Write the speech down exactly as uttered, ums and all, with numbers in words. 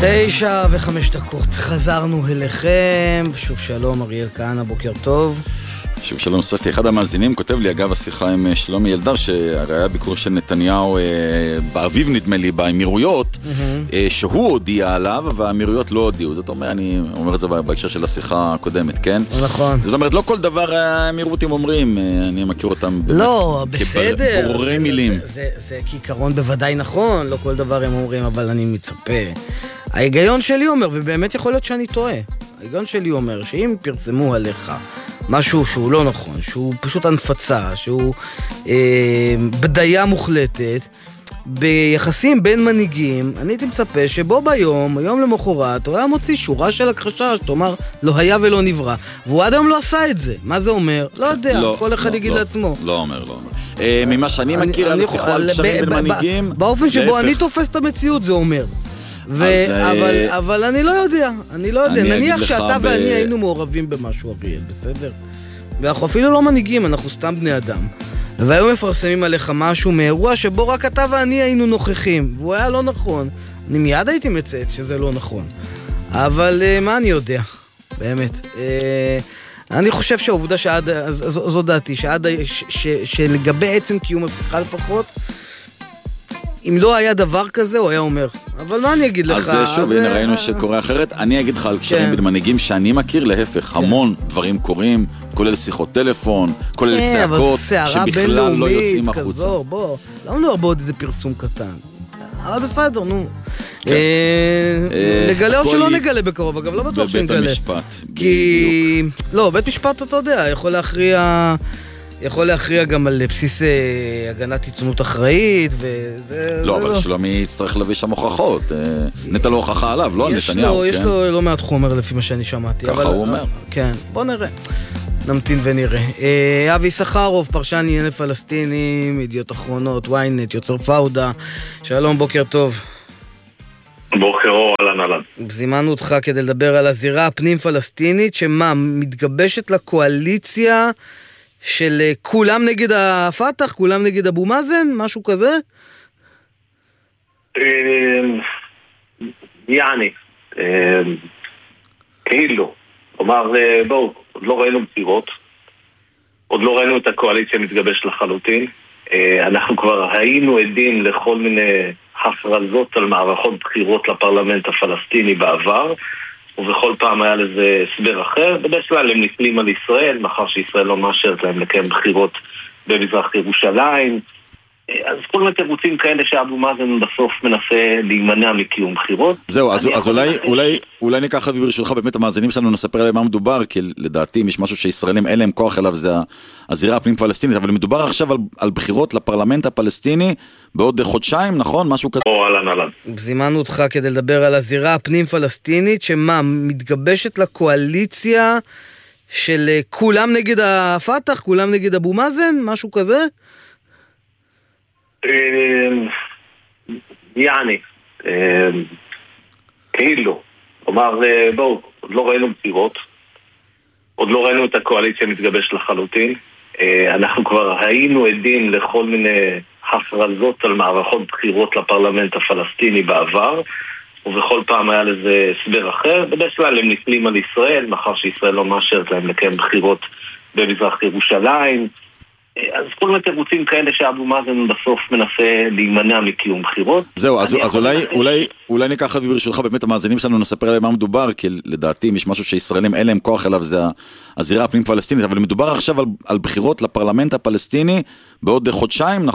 תשע וחמש דקות, חזרנו אליכם. שוב שלום, אריאל כהנא, בוקר טוב. שוב שלום סופי, אחד המאזינים כותב לי אגב השיחה עם שלומי ילדר שהרי היה ביקור של נתניהו אה, באביב נדמה לי באמירויות mm-hmm. אה, שהוא הודיע עליו והאמירויות לא הודיעו, זאת אומרת, אני אומר את זה בהקשר של השיחה הקודמת, כן? נכון. זאת אומרת, לא כל דבר האמירותים אומרים, אה, אני מכיר אותם לא, בסדר. כברורי מילים. זה, זה, זה כעיקרון בוודאי נכון, לא כל דבר הם אומרים, אבל אני מצפה. ההיגיון שלי אומר, ובאמת יכול להיות שאני טועה, ההיגיון שלי אומר שאם פרסמו עליך משהו שהוא לא נכון, שהוא פשוט הנפצה, שהוא אה, בדיה מוחלטת, ביחסים בין מנהיגים, אני הייתי מצפה שבו ביום, היום למחרת, הוא היה מוציא שורה של הכחשה, שתאמר, לא היה ולא נברא. והוא עד היום לא עשה את זה. מה זה אומר? לא יודע, לא, כל אחד לא, יגיד לא, לעצמו. לא אומר, לא אומר. אה, ממה שאני אני, מכיר אני, על שיחות על קשרים בין מנהיגים, באופן שבו אני תופס את המציאות, זה אומר. ו- אבל, אבל אני לא יודע, אני לא יודע. נניח שאתה ב... ואני היינו מעורבים במשהו, אריאל, בסדר? ואנחנו אפילו לא מנהיגים, אנחנו סתם בני אדם. והיום מפרסמים עליך משהו מאירוע שבו רק אתה ואני היינו נוכחים, והוא היה לא נכון. אני מיד הייתי מצאת שזה לא נכון. אבל מה אני יודע? באמת. אני חושב שהעובדה שעד, זו דעתי, שעד, ש, ש, שלגבי עצם קיום השיחה לפחות, אם לא היה דבר כזה, הוא היה אומר. אבל מה אני אגיד לך? אז שוב, הנה ראינו שקורה אחרת. אני אגיד לך על קשרים בין מנהיגים שאני מכיר, להפך, המון דברים קורים, כולל שיחות טלפון, כולל צעקות, שבכלל לא יוצאים החוצה. בוא, לא מדבר בעוד איזה פרסום קטן. אבל בסדר, נו. נגלה או שלא נגלה בקרוב, אגב, לא בטוח שנגלה. בבית המשפט. כי, לא, בית משפט, אתה יודע, יכול להכריע... יכול להכריע גם על בסיס אה, הגנת עיתונות אחראית וזה... לא, אבל לא. שלומי יצטרך להביא שם הוכחות. אה, נטע לו הוכחה עליו, לא על נתניהו, לו, כן? יש לו לא מעט חומר לפי מה שאני שמעתי. ככה אבל, הוא אומר. כן, בוא נראה. נמתין ונראה. אה, אבי סחרוב, פרשן ענייני פלסטינים, ידיעות אחרונות, וויינט, יוצר פאודה. שלום, בוקר טוב. בוקר אור, אהלן אהלן. זימנו אותך כדי לדבר על הזירה הפנים פלסטינית, שמה, מתגבשת לקואליציה... של כולם נגד הפתח, כולם נגד אבו מאזן, משהו כזה? יעני, כאילו, כלומר, בואו, עוד לא ראינו בחירות, עוד לא ראינו את הקואליציה מתגבש לחלוטין, אנחנו כבר היינו עדים לכל מיני הכרזות על מערכות בחירות לפרלמנט הפלסטיני בעבר, ובכל פעם היה לזה הסבר אחר. בדרך כלל הם נפלים על ישראל, מאחר שישראל לא מאשרת להם לקיים בחירות במזרח ירושלים. אז כל מיני תירוצים כאלה שאבו מאזן בסוף מנסה להימנע מקיום בחירות. זהו, אז, אז אולי, אולי, אולי ניקח ברשותך באמת המאזינים שלנו נספר עליהם מה מדובר, כי לדעתי יש משהו שישראלים אין להם כוח אליו, זה הזירה הפנים פלסטינית, אבל מדובר עכשיו על, על בחירות לפרלמנט הפלסטיני בעוד חודשיים, נכון? משהו כזה. או, אהלן, אהלן. זימנו אותך כדי לדבר על הזירה הפנים פלסטינית, שמה, מתגבשת לקואליציה של כולם נגד הפתח, כולם נגד אבו מאזן, משהו כזה? יעני, כאילו, כלומר, בואו, עוד לא ראינו בחירות, עוד לא ראינו את הקואליציה מתגבש לחלוטין, אנחנו כבר היינו עדים לכל מיני הכרזות על מערכות בחירות לפרלמנט הפלסטיני בעבר, ובכל פעם היה לזה הסבר אחר. בדרך כלל הם נפלים על ישראל, מאחר שישראל לא מאשרת להם לקיים בחירות במזרח ירושלים. אז כל מיני תירוצים כאלה שאבו מאזן בסוף מנסה להימנע מקיום בחירות. זהו, אז, אז אולי, אולי, אולי ניקח ברשותך באמת המאזינים שלנו נספר עליהם מה מדובר, כי לדעתי יש משהו שישראלים אין להם כוח אליו, זה הזירה הפנים פלסטינית, אבל מדובר עכשיו על, על בחירות לפרלמנט הפלסטיני בעוד חודשיים, נכון?